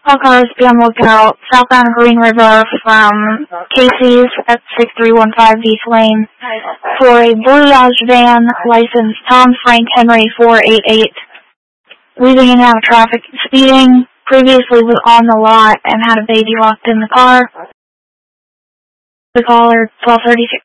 All cars be on lookout southbound Green River from Casey's at 6315 Beach Lane for a blue Dodge van, license Tom Frank Henry 488, weaving in and out of traffic, speeding, previously was on the lot and had a baby locked in the car. The caller 1236.